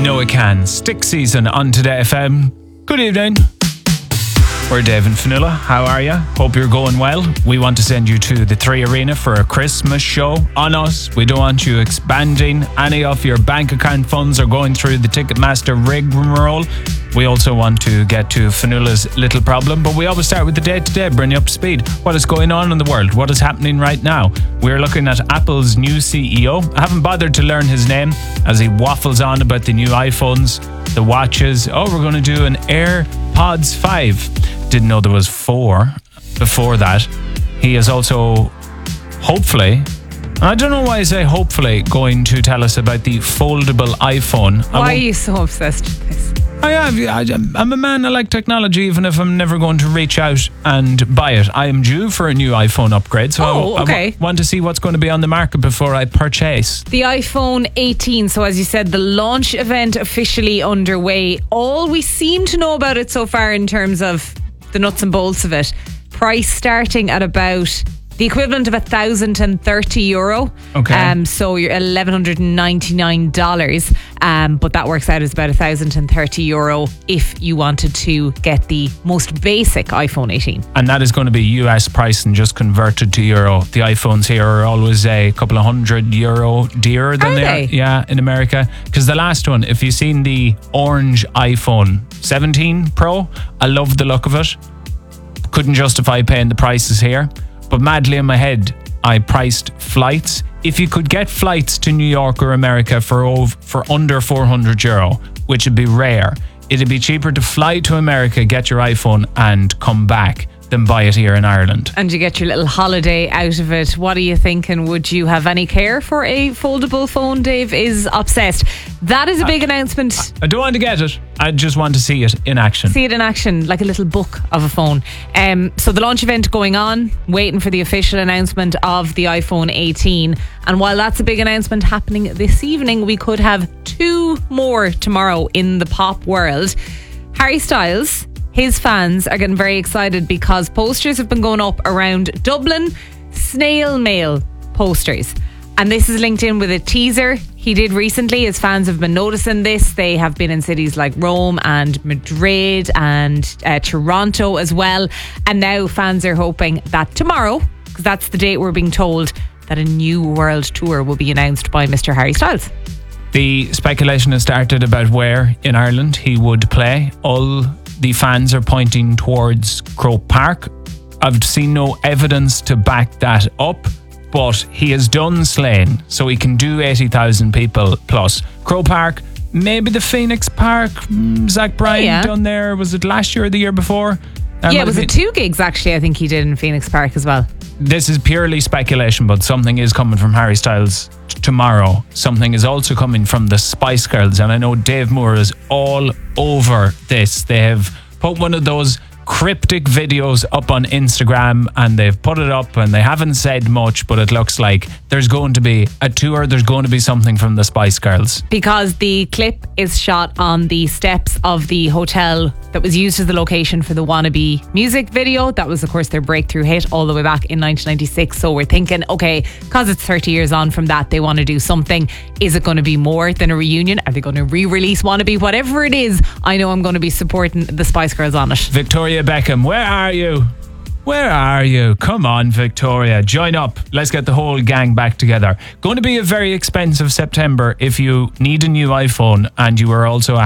know it can. Stick season on Today FM. Good evening. We're Dave and Fionnuala. How are you? Hope you're going well. We want to send you to the 3 Arena for a Christmas show on us. We don't want you expanding any of your bank account funds or going through the Ticketmaster rigmarole. We also want to get to Fionnuala's little problem, but we always start with the day-to-day, bring you up to speed. What is going on in the world? What is happening right now? We're looking at Apple's new CEO. I haven't bothered to learn his name as he waffles on about the new iPhones, the watches. Oh, we're going to do an AirPods 5. Didn't know there was 4 before that. He is also, hopefully, I don't know why I say hopefully, going to tell us about the foldable iPhone. Why are you so obsessed with this? I'm a man, I like technology, even if I'm never going to reach out and buy it. I am due for a new iPhone upgrade, so I want to see what's going to be on the market before I purchase. The iPhone 18, so as you said, the launch event officially underway. All we seem to know about it so far in terms of the nuts and bolts of it, price starting at about the equivalent of €1,030. Okay. So you're $1,199. But that works out as about €1,030 if you wanted to get the most basic iPhone 18. And that is going to be US price and just converted to euro. The iPhones here are always a couple of €100 dearer than they? Yeah, in America. Because the last one, if you've seen the orange iPhone 17 Pro, I love the look of it. Couldn't justify paying the prices here. But madly in my head, I priced flights. If you could get flights to New York or America for under €400, which would be rare, it'd be cheaper to fly to America, get your iPhone and come back than buy it here in Ireland. And you get your little holiday out of it. What are you thinking? Would you have any care for a foldable phone? Dave is obsessed. That is a big announcement. I don't want to get it. I just want to see it in action. See it in action, like a little book of a phone. So the launch event going on, waiting for the official announcement of the iPhone 18. And while that's a big announcement happening this evening, we could have 2 more tomorrow in the pop world. Harry Styles, his fans are getting very excited because posters have been going up around Dublin, snail mail posters. And this is linked in with a teaser he did recently. His fans have been noticing this. They have been in cities like Rome and Madrid and Toronto as well. And now fans are hoping that tomorrow, because that's the date we're being told, that a new world tour will be announced by Mr. Harry Styles. The speculation has started about where in Ireland he would play. All the fans are pointing towards Croke Park. I've seen no evidence to back that up, but he has done Slane, so he can do 80,000 people plus. Croke Park, maybe the Phoenix Park, Zach Bryan done there. Was it last year or the year before? Was it 2 gigs actually I think he did in Phoenix Park as well. This is purely speculation, but something is coming from Harry Styles tomorrow. Something is also coming from the Spice Girls, and I know Dave Moore is all over this. They have put one of those cryptic videos up on Instagram, and they've put it up and they haven't said much, but it looks like there's going to be a tour. There's going to be something from the Spice Girls, because the clip is shot on the steps of the hotel that was used as the location for the Wannabe music video. That was of course their breakthrough hit all the way back in 1996. So we're thinking, okay, because it's 30 years on from that, they want to do something. Is it going to be more than a reunion? Are they going to re-release Wannabe? Whatever it is, I know I'm going to be supporting the Spice Girls on it. Victoria Beckham, where are you? Where are you? Come on, Victoria, join up. Let's get the whole gang back together. Going to be a very expensive September if you need a new iPhone and you are also